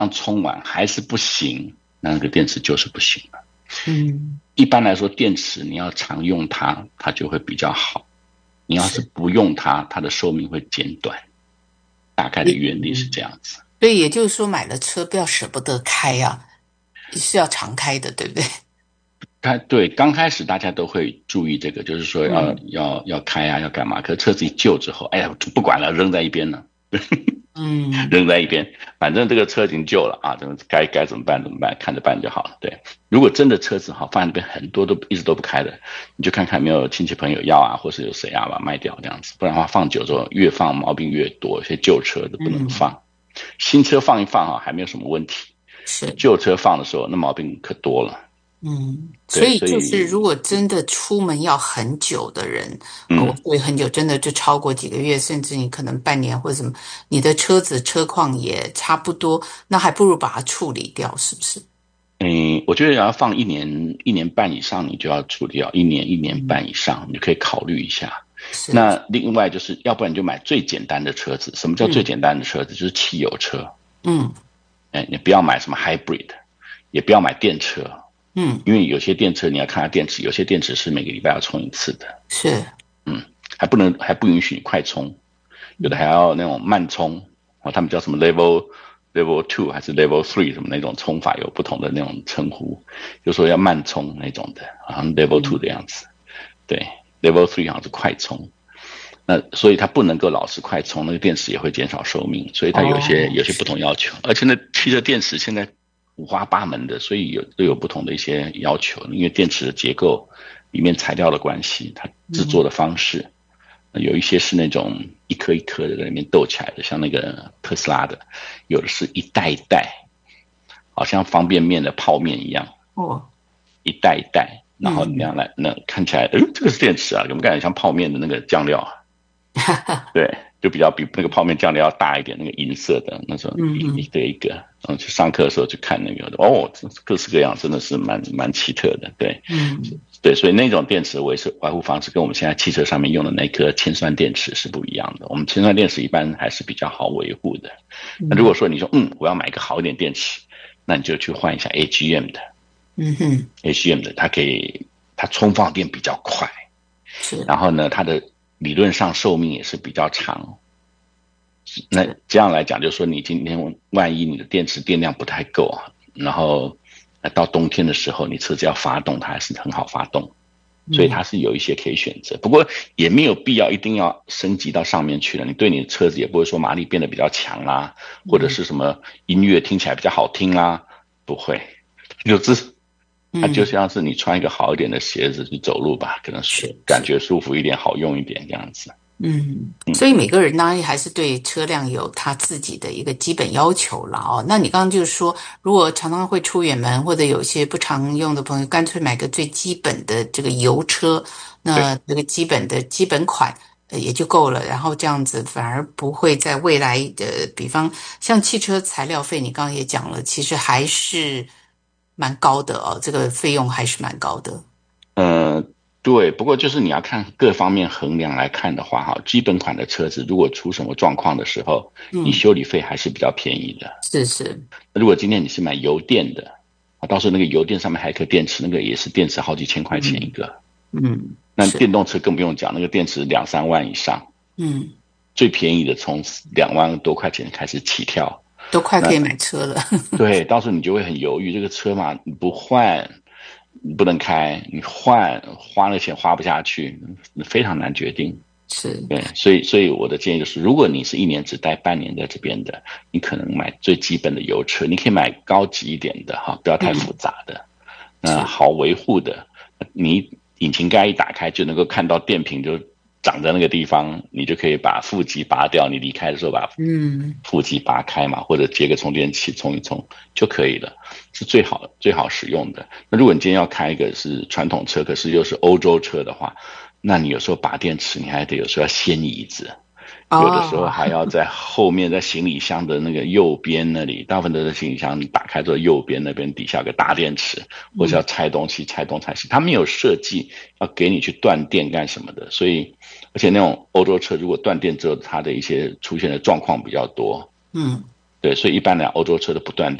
让充完还是不行，那个电池就是不行了。 嗯， 一般来说，电池你要常用它，它就会比较好。你要是是， 不用它，它的寿命会减短。大概的原理是嗯， 这样子。 所以也就是说，买了车不要舍不得开啊，是要常开的，对不对？ 它对刚开始大家都会注意这个，就是说嗯要开啊，要干嘛？可是车子一旧之后，哎呀，不管了，扔在一边了。 嗯扔在一边，反正这个车已经旧了啊，该怎么办怎么办，看着办就好了。对，如果真的车子好放在那边很多都一直都不开的，你就看看有没有亲戚朋友要啊，或是有谁啊把它卖掉这样子，不然的话放久之后越放毛病越多，有些旧车都不能嗯， 放，新车放一放啊还没有什么问题， 是。 旧车放的时候那毛病可多了。 嗯，所对， 以所就是如果以真的出门要很久的人，我嗯。 所以很久真的就超过几个月，甚至你可能半年或者什么，你的车子车况也差不多，那还不如把它处理掉，是不是？ 我觉得要放1年半以上，你就要处理掉1年1年半嗯， 以上，你就可以考虑一下。 是， 那另外就是，要不然你就买最简单的车子。什么叫最嗯简单的车子？就是汽油车。 嗯哎，你不要买什么 hybrid，也不要买电车， 嗯， 因为有些电车你要看它电池，有些电池是每个礼拜要充一次的。 是， 嗯，还不允许你快充，有的嗯还要那种慢充。他们叫什么 level two 还是 level three 什么那种充法有不同的那种称呼，就说要慢充那种的，好像 level two 嗯的样子。对，level three 好像是快充。那所以它不能够老是快充，那个电池也会减少寿命，所以它哦， 有些不同要求。而且那汽车电池现在五花八门的，所以都有不同的一些要求，因为电池的结构里面材料的关系，它制作嗯的方式。有一些是那种一颗一颗的在里面斗起来的，像那个特斯拉的，有的是一袋一袋，好像方便面的泡面一样， 哦， 一袋一袋，然后那嗯样来，那看起来，这个是电池啊，有没有感觉像泡面的那个酱料啊？ 哈哈， 对，就比那个泡面酱料要大一点，那个银色的那种一嗯嗯个一个。去上课的时候去看那个，哦，各式各样，真的是蛮奇特的。对， 嗯对，所以那种电池维护方式跟我们现在汽车上面用的那颗铅酸电池是不一样的。我们铅酸电池一般还是比较好维护的。那如嗯果说你说，我要买一个好一点电池，那你就去换一下 AGM 的嗯哼， ，AGM 的它充放电比较快， 是然后呢，它的理论上寿命也是比较长。那是， 这样来讲，就是说你今天万一你的电池电量不太够啊，然后到冬天的时候，你车子要发动，它还是很好发动，所以嗯它是有一些可以选择。不过也没有必要一定要升级到上面去了，你对你的车子也不会说马力变得比较强啦，或者嗯是什么音乐听起来比较好听啦，不会，它就嗯， 像是你穿一个好一点的鞋子去走路吧，可能是感是是。 觉舒服一点，好用一点这样子。 嗯，所以每个人当然还是对车辆有他自己的一个基本要求了哦。那你刚刚就是说，如果常常会出远门，或者有些不常用的朋友，干脆买个最基本的这个油车，那对。 这个基本的基本款也就够了。然后这样子反而不会在未来的，比方像汽车材料费，你刚刚也讲了，其实还是蛮高的哦，这个费用还是蛮高的。 对，不过就是你要看各方面衡量来看的话，哈，基本款的车子如果出什么状况的时候，你嗯， 修理费还是比较便宜的。 是是， 那如果今天你是买油电的，到时候那个油电上面还有一颗电池，那个也是电池好几千块钱一嗯个。 嗯那是， 电动车更不用讲，那个电池2、3万以上， 嗯。 最便宜的从2万多块钱开始起跳。那都快可以买车了。 对，到时候你就会很犹豫，这个车嘛，你不换，你不能开，你换花了钱花不下去，非常难决定。 是， 对，所以我的建议就是，如果你是一年只待半年在这边的，你可能买最基本的油车，你可以买高级一点的哈，不要太复嗯， 杂的， 是， 好维护的。你引擎盖一打开就能够看到电瓶就长在那个地方，你就可以把负极拔掉，你离开的时候把嗯负极拔开嘛，或者接个充电器充一充就可以了，是最好使用的。那如果你今天要开一个是传统车，可是又是欧洲车的话，那你有时候拔电池，你还得有时候要掀椅子，有的时候哦， 还要在后面在行李箱的那个右边那里，大部分都是行李箱你打开之后右边那边底下有个大电池，或者要嗯拆东西拆东拆西，它没有设计要给你去断电干什么的，所以而且那种欧洲车如果断电之后，它的一些出现的状况比较多， 嗯对，所以一般来欧洲车的不断